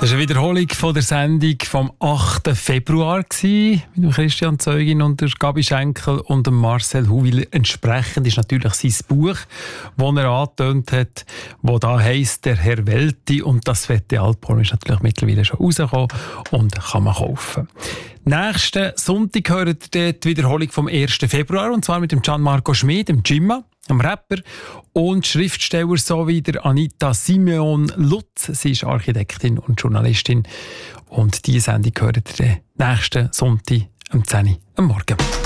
Das war eine Wiederholung von der Sendung vom 8. Februar mit dem Christian Zeugin und der Gabi Schenkel und dem Marcel Huwiler. Entsprechend ist natürlich sein Buch, das er angetönt hat, das da heisst «Der Herr Welti», und das fette Album ist natürlich mittlerweile schon rausgekommen und kann man kaufen. Nächsten Sonntag hört ihr die Wiederholung vom 1. Februar, und zwar mit dem Gianmarco Schmid, dem Jimma, einem Rapper und Schriftsteller sowie der Anita Simeon Lutz. Sie ist Architektin und Journalistin. Und diese Sendung hört ihr nächsten Sonntag um 10 Uhr am Morgen.